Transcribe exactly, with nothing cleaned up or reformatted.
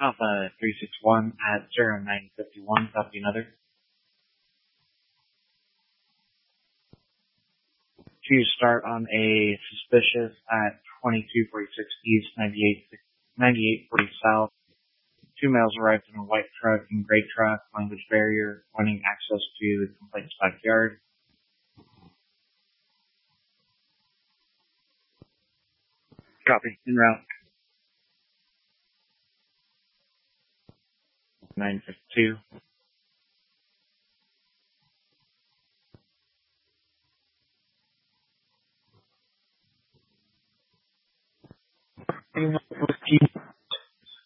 Alpha three six one at zero nine five one, copy another. To start on a suspicious at twenty-two forty-six East, ninety-eight forty South. Two males arrived in a white truck and gray truck, language barrier, wanting access to the complaint's backyard. Copy. En route. nine fifty-two.